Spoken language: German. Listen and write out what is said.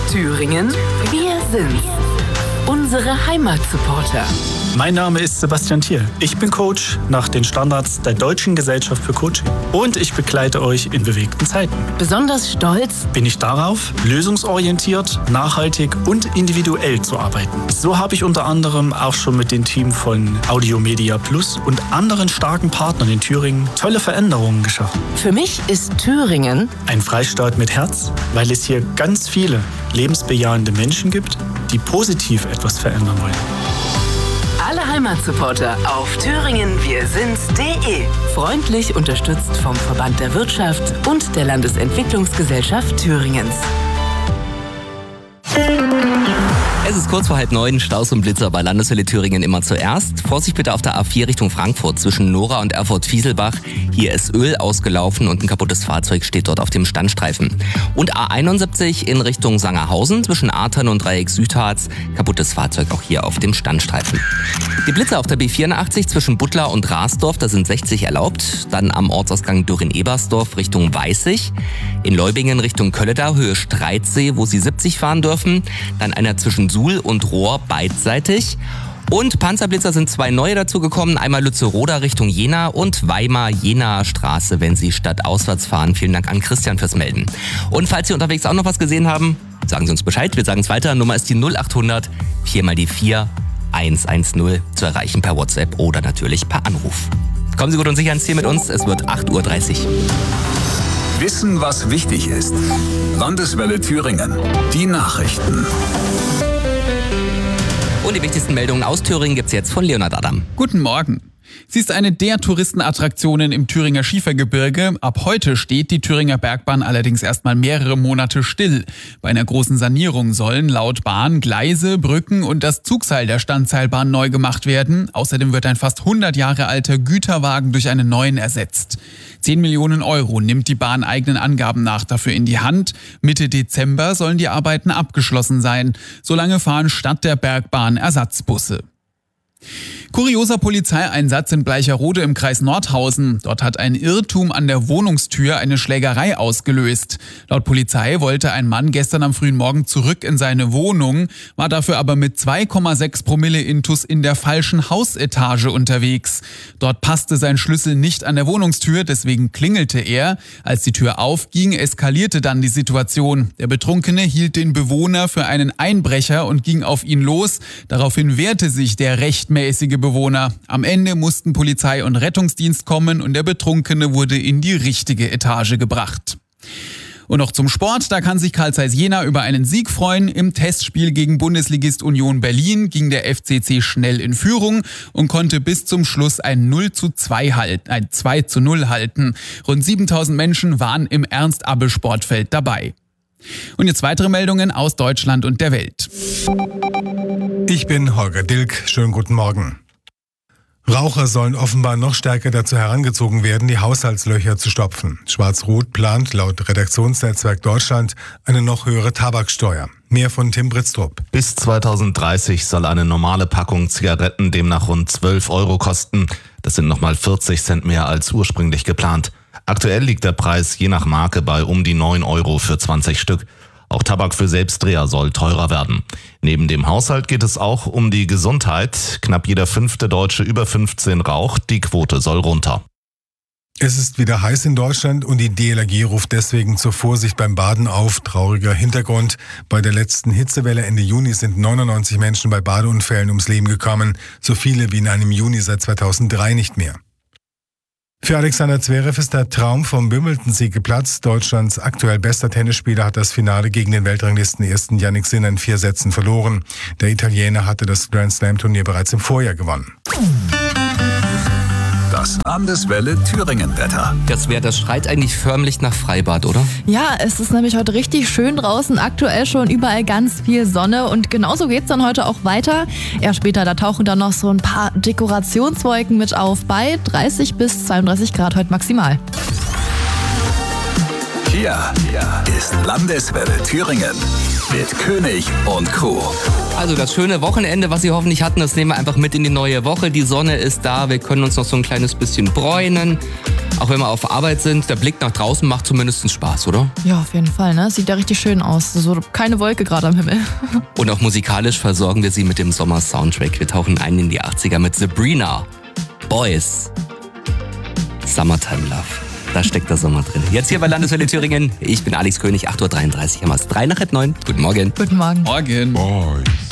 Thüringen, wir sind's. Unsere Heimatsupporter. Mein Name ist Sebastian Thiel. Ich bin Coach nach den Standards der Deutschen Gesellschaft für Coaching. Und ich begleite euch in bewegten Zeiten. Besonders stolz Bin ich darauf, lösungsorientiert, nachhaltig und individuell zu arbeiten. So habe ich unter anderem auch schon mit dem Team von Audiomedia Plus und anderen starken Partnern in Thüringen tolle Veränderungen geschaffen. Für mich ist Thüringen Ein Freistaat mit Herz, weil es hier ganz viele lebensbejahende Menschen gibt, die positiv etwas verändern wollen. alle Heimatsupporter auf thüringenwirsind's.de. Freundlich unterstützt vom Verband der Wirtschaft und der Landesentwicklungsgesellschaft Thüringens. Es ist kurz vor 8:30, Staus und Blitzer bei Landeswelle Thüringen immer zuerst. Vorsicht bitte auf der A4 Richtung Frankfurt zwischen Nora und Erfurt-Fieselbach. Hier ist Öl ausgelaufen und ein kaputtes Fahrzeug steht dort auf dem Standstreifen. Und A71 in Richtung Sangerhausen zwischen Artern und Dreieck Südharz. Kaputtes Fahrzeug auch hier auf dem Standstreifen. Die Blitzer auf der B84 zwischen Buttlar und Rasdorf, da sind 60 erlaubt. Dann am Ortsausgang Dürren-Ebersdorf Richtung Weißig. In Leubingen Richtung Kölledau, Höhe Streitsee, wo Sie 70 fahren dürfen. Dann einer zwischen Suhl und Rohr beidseitig. Und Panzerblitzer sind 2 neue dazugekommen. Einmal Lützeroda Richtung Jena und Weimar-Jenaer Straße, wenn Sie stadtauswärts fahren. Vielen Dank an Christian fürs Melden. Und falls Sie unterwegs auch noch was gesehen haben, sagen Sie uns Bescheid. Wir sagen es weiter. Nummer ist die 0800 4 mal die 4 110 zu erreichen per WhatsApp oder natürlich per Anruf. Kommen Sie gut und sicher ins Ziel mit uns. Es wird 8:30 Uhr. Wissen, was wichtig ist. Landeswelle Thüringen. Die Nachrichten. Und die wichtigsten Meldungen aus Thüringen gibt's jetzt von Leonhard Adam. Guten Morgen. Sie ist eine der Touristenattraktionen im Thüringer Schiefergebirge. Ab heute steht die Thüringer Bergbahn allerdings erstmal mehrere Monate still. Bei einer großen Sanierung sollen laut Bahn Gleise, Brücken und das Zugseil der Standseilbahn neu gemacht werden. Außerdem wird ein fast 100 Jahre alter Güterwagen durch einen neuen ersetzt. 10 Millionen Euro nimmt die Bahn eigenen Angaben nach dafür in die Hand. Mitte Dezember sollen die Arbeiten abgeschlossen sein. Solange fahren statt der Bergbahn Ersatzbusse. Kurioser Polizeieinsatz in Bleicherode im Kreis Nordhausen. Dort hat ein Irrtum an der Wohnungstür eine Schlägerei ausgelöst. Laut Polizei wollte ein Mann gestern am frühen Morgen zurück in seine Wohnung, war dafür aber mit 2,6 Promille Intus in der falschen Hausetage unterwegs. Dort passte sein Schlüssel nicht an der Wohnungstür, deswegen klingelte er. Als die Tür aufging, eskalierte dann die Situation. Der Betrunkene hielt den Bewohner für einen Einbrecher und ging auf ihn los. Daraufhin wehrte sich der rechtmäßige Bewohner. Am Ende mussten Polizei und Rettungsdienst kommen und der Betrunkene wurde in die richtige Etage gebracht. Und noch zum Sport, da kann sich Carl Zeiss Jena über einen Sieg freuen. Im Testspiel gegen Bundesligist Union Berlin ging der FCC schnell in Führung und konnte bis zum Schluss ein 2:0 halten. Rund 7000 Menschen waren im Ernst-Abbe-Sportfeld dabei. Und jetzt weitere Meldungen aus Deutschland und der Welt. Ich bin Holger Dilk. Schönen guten Morgen. Raucher sollen offenbar noch stärker dazu herangezogen werden, die Haushaltslöcher zu stopfen. Schwarz-Rot plant laut Redaktionsnetzwerk Deutschland eine noch höhere Tabaksteuer. Mehr von Tim Britztrup. Bis 2030 soll eine normale Packung Zigaretten demnach rund 12 Euro kosten. Das sind nochmal 40 Cent mehr als ursprünglich geplant. Aktuell liegt der Preis je nach Marke bei um die 9 Euro für 20 Stück. Auch Tabak für Selbstdreher soll teurer werden. Neben dem Haushalt geht es auch um die Gesundheit. Knapp jeder 5. Deutsche über 15 raucht. Die Quote soll runter. Es ist wieder heiß in Deutschland und die DLRG ruft deswegen zur Vorsicht beim Baden auf. Trauriger Hintergrund. Bei der letzten Hitzewelle Ende Juni sind 99 Menschen bei Badeunfällen ums Leben gekommen. So viele wie in einem Juni seit 2003 nicht mehr. Für Alexander Zverev ist der Traum vom Wimbledon-Sieg geplatzt. Deutschlands aktuell bester Tennisspieler hat das Finale gegen den Weltranglistenersten Jannik Sinner in 4 Sätzen verloren. Der Italiener hatte das Grand-Slam-Turnier bereits im Vorjahr gewonnen. Das Landeswelle Thüringen-Wetter. Das Wetter schreit eigentlich förmlich nach Freibad, oder? Ja, es ist nämlich heute richtig schön draußen. Aktuell schon überall ganz viel Sonne und genauso geht's dann heute auch weiter. Erst später, da tauchen dann noch so ein paar Dekorationswolken mit auf bei 30 bis 32 Grad heute maximal. Hier ist Landeswelle Thüringen mit König und Crew. Also das schöne Wochenende, was Sie hoffentlich hatten, das nehmen wir einfach mit in die neue Woche. Die Sonne ist da, wir können uns noch so ein kleines bisschen bräunen. Auch wenn wir auf Arbeit sind, der Blick nach draußen macht zumindest Spaß, oder? Ja, auf jeden Fall, ne? Sieht ja richtig schön aus. So keine Wolke gerade am Himmel. Und auch musikalisch versorgen wir Sie mit dem Sommer-Soundtrack. Wir tauchen ein in die 80er mit Sabrina, Boys, Summertime Love. Da steckt der Sommer drin. Jetzt hier bei Landeswelle Thüringen. Ich bin Alex König, 8.33 Uhr haben wir es. 8:03. Guten Morgen. Guten Morgen. Morgen. Boys.